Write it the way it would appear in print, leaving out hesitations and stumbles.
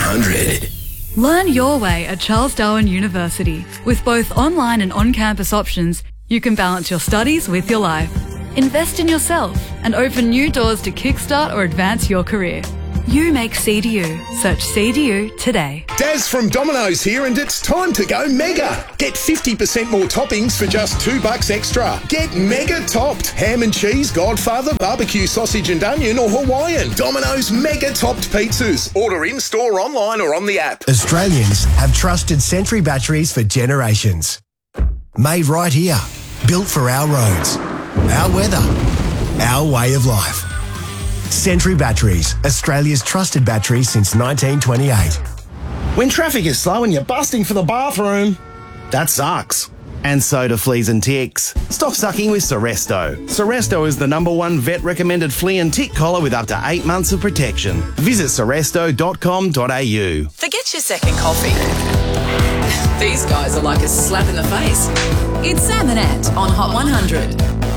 100. Learn your way at Charles Darwin University. With both online and on-campus options, you can balance your studies with your life. Invest in yourself and open new doors to kickstart or advance your career. You make CDU. Search CDU today. Daz from Domino's here, and it's time to go mega. Get 50% more toppings for just $2 extra. Get mega topped. Ham and cheese, Godfather, barbecue sausage and onion, or Hawaiian. Domino's mega topped pizzas. Order in-store, online or on the app. Australians have trusted Sentry batteries for generations. Made right here. Built for our roads, our weather, our way of life. Sentry Batteries, Australia's trusted battery since 1928. When traffic is slow and you're busting for the bathroom, that sucks. And so do fleas and ticks. Stop sucking with Seresto. Seresto is the #1 vet-recommended flea and tick collar with up to 8 months of protection. Visit seresto.com.au. Forget your second coffee. These guys are like a slap in the face. It's Sam and Ant on Hot 100.